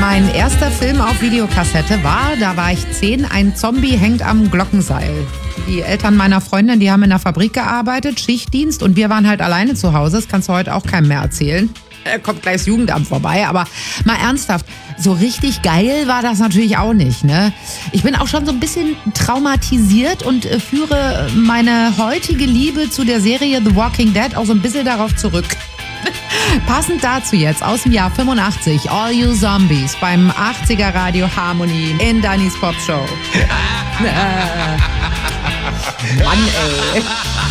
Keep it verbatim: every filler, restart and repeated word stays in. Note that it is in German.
Mein erster Film auf Videokassette war, da war ich zehn, ein Zombie hängt am Glockenseil. Die Eltern meiner Freundin, die haben in der Fabrik gearbeitet, Schichtdienst, und wir waren halt alleine zu Hause. Das kannst du heute auch keinem mehr erzählen. Da kommt gleich das Jugendamt vorbei, aber mal ernsthaft, so richtig geil war das natürlich auch nicht, ne? Ich bin auch schon so ein bisschen traumatisiert und äh, führe meine heutige Liebe zu der Serie The Walking Dead auch so ein bisschen darauf zurück. Passend dazu jetzt aus dem Jahr fünfundachtzig, All You Zombies beim achtziger Radio Harmony in Dannys Pop Show. Mann, ey.